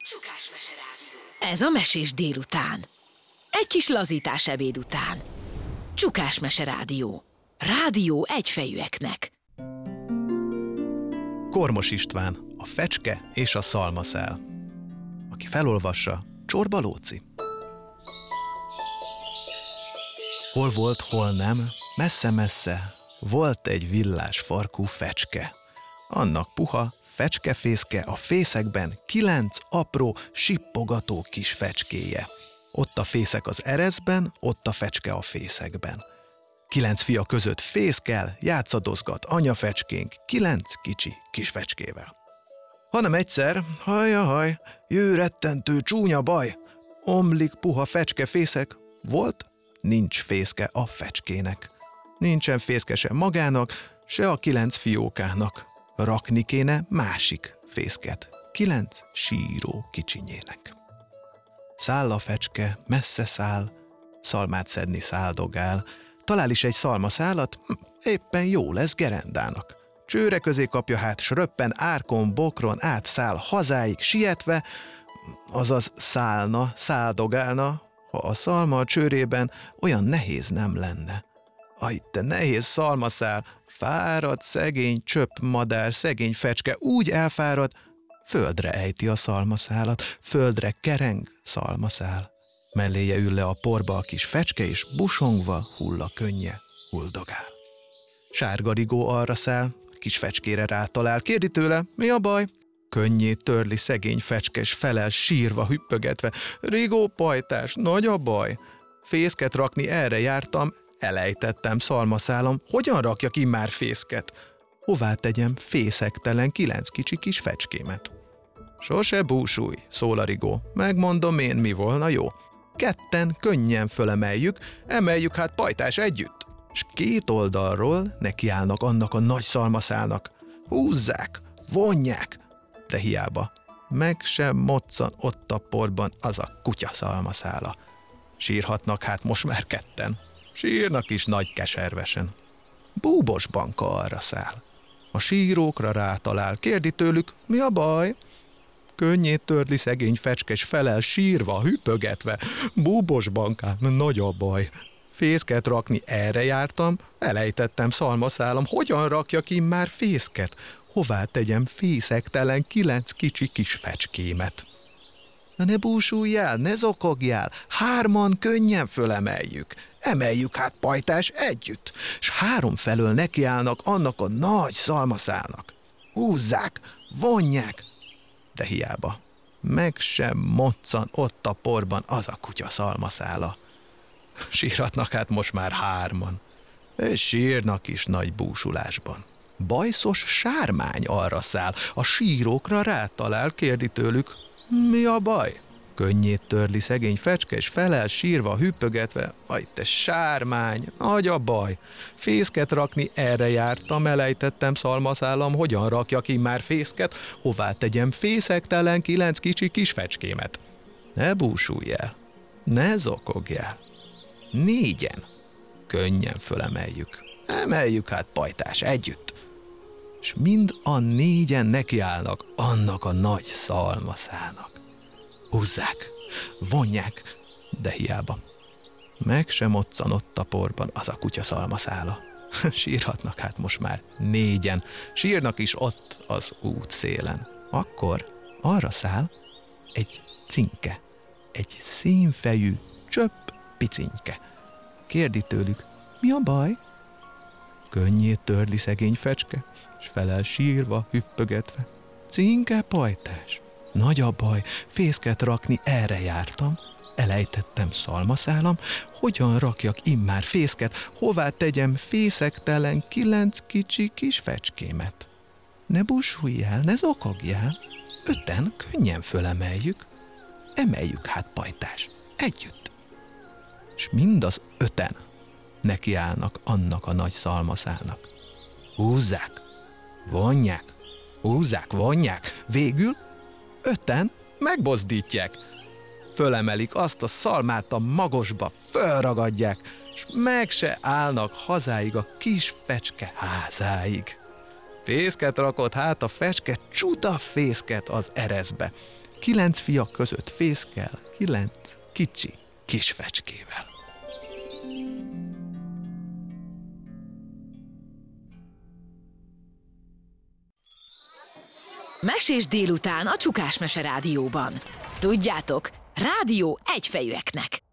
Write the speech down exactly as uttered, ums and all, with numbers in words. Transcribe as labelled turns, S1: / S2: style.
S1: Csukásmese rádió.
S2: Ez a mesés délután. Egy kis lazítás ebéd után. Csukásmese rádió. Rádió egyfejűeknek.
S3: Kormos István, a fecske és a szalmaszál. Aki felolvassa, Csorba Lóci. Hol volt, hol nem, messze-messze volt egy villás farkú fecske. Annak puha, fecskefészke a fészekben kilenc apró, sippogató kis fecskéje. Ott a fészek az ereszben, ott a fecske a fészekben. Kilenc fia között fészkel, játszadozgat anyafecskénk kilenc kicsi kis fecskével. Hanem egyszer, hajjahaj, jő rettentő csúnya baj, omlik puha fecskefészek, volt, nincs fészke a fecskének. Nincsen fészke se magának, se a kilenc fiókának. Rakni kéne másik fészket, kilenc síró kicsinyének. Száll a fecske, messze száll, szalmát szedni száldogál, talál is egy szalmaszálat, hm, éppen jó lesz gerendának. Csőre közé kapja hát, s röppen árkon, bokron átszáll hazáig sietve, azaz szállna, száldogálna, ha a szalma a csőrében olyan nehéz nem lenne. Aj, te nehéz szalmaszál, fárad, szegény csöpp madár, szegény fecske úgy elfárad, földre ejti a szalmaszálat, földre kereng szalmaszál. Melléje ül le a porba a kis fecske, és busongva hulla könnye, huldogál. Sárga Rigó arra száll, kis fecskére rátalál, kérdi tőle, mi a baj? Könnyét törli szegény fecske, s felel sírva, hüppögetve, Rigó pajtás, nagy a baj. Fészket rakni erre jártam, elejtettem szalmaszálom, hogyan rakjak immár fészket? Hová tegyem fészektelen kilenc kicsi kis fecskémet? Sose búsulj, szól a Rigó, megmondom én, mi volna jó. Ketten könnyen fölemeljük, emeljük hát pajtás együtt. S két oldalról nekiállnak annak a nagy szalmaszálnak. Húzzák, vonják, de hiába. Meg sem moccan ott a porban az a kutya szalmaszála. Sírhatnak hát most már ketten. Sírnak is nagy keservesen. Búbos Banka arra száll. A sírókra rátalál, kérdi tőlük, mi a baj? Könnyét törli szegény fecskes felel sírva, hüpögetve. Búbos Bankám, nagy a baj. Fészket rakni erre jártam, elejtettem szalmaszállam, hogyan rakjak immár fészket? Hová tegyem fészektelen kilenc kicsi kis fecskémet? Na ne búsuljál, ne zokogjál, hárman könnyen fölemeljük. Emeljük hát pajtás együtt, s három felől nekiállnak annak a nagy szalmaszálnak. Húzzák, vonják, de hiába. Meg sem moccan ott a porban az a kutya szalmaszála. Sírhatnak hát most már hárman, és sírnak is nagy búsulásban. Bajszos sármány arra száll, a sírókra rátalál, kérdi tőlük, mi a baj? Könnyét törli szegény fecske, és felel sírva, hüppögetve, aj te sármány, nagy a baj. Fészket rakni erre jártam, elejtettem szalmaszállam, hogyan rakjak immár fészket, hová tegyem fészektelen kilenc kicsi kis fecskémet? Ne búsulj el, ne zokogjál. Négyen könnyen fölemeljük, emeljük hát pajtás együtt. És mind a négyen nekiállnak annak a nagy szalmaszálnak. Húzzák, vonják, de hiába. Meg sem moccan ott a porban az a kutya szalmaszála. Sírhatnak hát most már négyen, sírnak is ott az út szélen. Akkor arra száll egy cinke, egy színfejű csöpp picinke. Kérdi tőlük, mi a baj? Könnyét törli szegény fecske, s felel sírva, hüppögetve. Cinke pajtás, nagy a baj, fészket rakni erre jártam, elejtettem szalmaszállam, hogyan rakjak immár fészket, hová tegyem fészektelen kilenc kicsi kis fecskémet? Ne búsulj el, ne zokogjál, öten könnyen fölemeljük, emeljük hát pajtás, együtt. És mind az öten nekiállnak annak a nagy szalmaszálnak. Húzzák, vonják, húzzák, vonják, végül öten megbozdítják. Fölemelik azt a szalmát a magosba, fölragadják, s meg se állnak hazáig a kis fecske házáig. Fészket rakott hát a fecske, csuda fészket az ereszbe. Kilenc fia között fészkel, kilenc kicsi kis fecskével.
S2: Mesés délután a Csukás Mese Rádióban. Tudjátok, rádió egyfejűeknek.